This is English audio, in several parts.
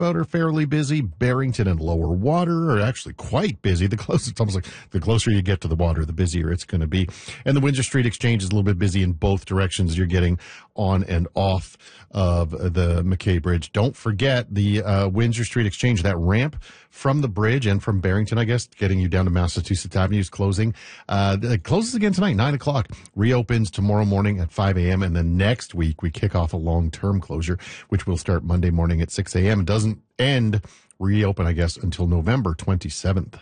about are fairly busy. Barrington and Lower Water are actually quite busy. It's almost like the closer you get to the water, the busier it's going to be. And the Windsor Street Exchange is a little bit busy in both directions. You're getting on and off of the McKay Bridge. Don't forget the Windsor Street Exchange, that ramp from the bridge and from Barrington, I guess, getting you down to Massachusetts Avenue is closing. It closes again tonight, 9 o'clock. Reopens tomorrow morning at 5 a.m. And then next week, we kick off a long-term closure, which will start Monday morning at 6 a.m. It doesn't reopen, I guess, until November 27th.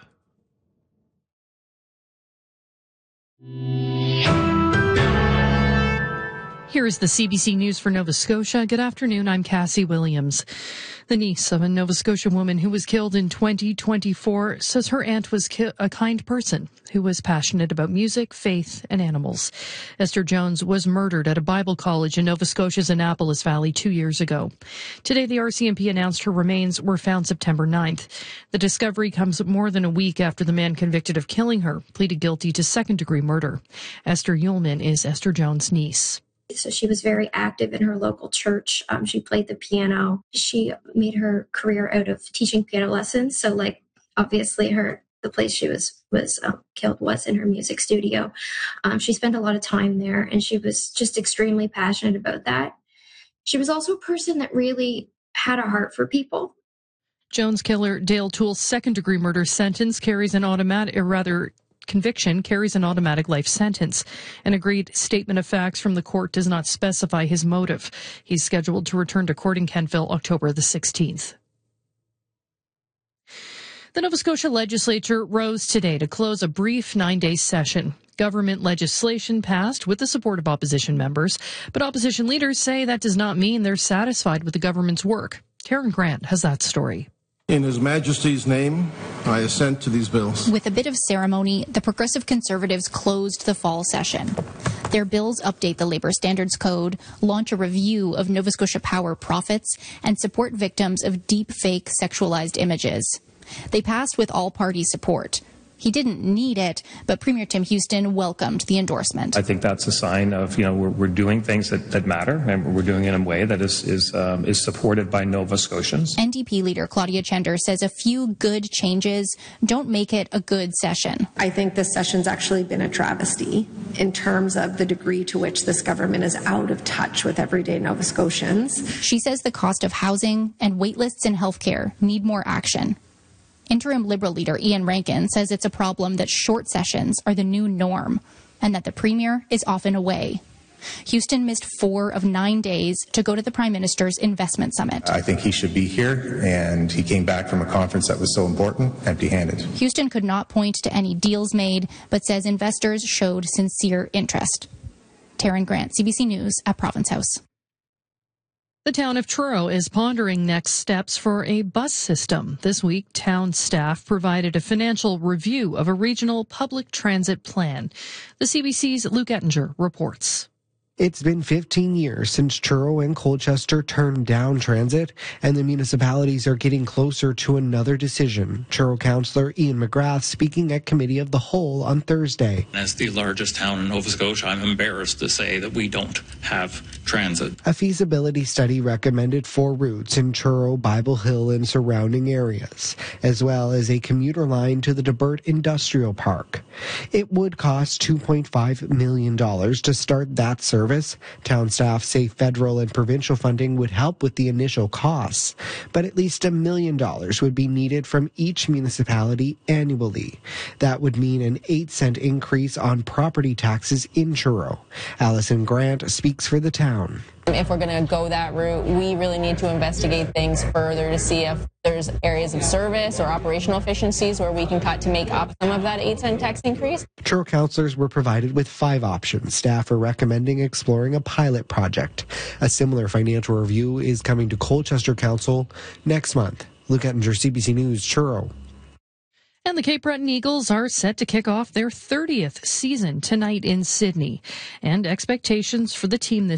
Here is the CBC News for Nova Scotia. Good afternoon. I'm Cassie Williams. The niece of a Nova Scotia woman who was killed in 2024 says her aunt was a kind person who was passionate about music, faith, and animals. Esther Jones was murdered at a Bible college in Nova Scotia's Annapolis Valley 2 years ago. Today, the RCMP announced her remains were found September 9th. The discovery comes more than a week after the man convicted of killing her pleaded guilty to second-degree murder. Esther Uhlman is Esther Jones' niece. So she was very active in her local church. She played the piano. She made her career out of teaching piano lessons. So, obviously, the place she was killed was in her music studio. She spent a lot of time there, and she was just extremely passionate about that. She was also a person that really had a heart for people. Jones killer Dale Toole's second-degree murder sentence conviction carries an automatic life sentence. An agreed statement of facts from the court does not specify his motive. He's scheduled to return to court in Kentville October the 16th. The Nova Scotia legislature rose today to close a brief 9-day session. Government legislation passed with the support of opposition members, but opposition leaders say that does not mean they're satisfied with the government's work. Taryn Grant has that story. In His Majesty's name, I assent to these bills. With a bit of ceremony, the Progressive Conservatives closed the fall session. Their bills update the Labour Standards Code, launch a review of Nova Scotia Power profits, and support victims of deep fake sexualized images. They passed with all-party support. He didn't need it, but Premier Tim Houston welcomed the endorsement. I think that's a sign of, we're doing things that matter, and we're doing it in a way that is supported by Nova Scotians. NDP leader Claudia Chender says a few good changes don't make it a good session. I think this session's actually been a travesty in terms of the degree to which this government is out of touch with everyday Nova Scotians. She says the cost of housing and waitlists in healthcare need more action. Interim Liberal leader Ian Rankin says it's a problem that short sessions are the new norm and that the Premier is often away. Houston missed 4 of 9 days to go to the Prime Minister's investment summit. I think he should be here, and he came back from a conference that was so important empty-handed. Houston could not point to any deals made, but says investors showed sincere interest. Taryn Grant, CBC News at Province House. The town of Truro is pondering next steps for a bus system. This week, town staff provided a financial review of a regional public transit plan. The CBC's Luke Ettinger reports. It's been 15 years since Truro and Colchester turned down transit, and the municipalities are getting closer to another decision. Truro councillor Ian McGrath speaking at Committee of the Whole on Thursday. As the largest town in Nova Scotia, I'm embarrassed to say that we don't have transit. A feasibility study recommended 4 routes in Truro, Bible Hill, and surrounding areas, as well as a commuter line to the Debert Industrial Park. It would cost $2.5 million to start that service. Town staff say federal and provincial funding would help with the initial costs, but at least $1 million would be needed from each municipality annually. That would mean an 8-cent increase on property taxes in Truro. Allison Grant speaks for the town. If we're going to go that route, we really need to investigate things further to see if there's areas of service or operational efficiencies where we can cut to make up some of that 8-cent tax increase. Truro councillors were provided with 5 options. Staff are recommending exploring a pilot project. A similar financial review is coming to Colchester Council next month. Luke Ettinger, CBC News, Truro. And the Cape Breton Eagles are set to kick off their 30th season tonight in Sydney. And expectations for the team this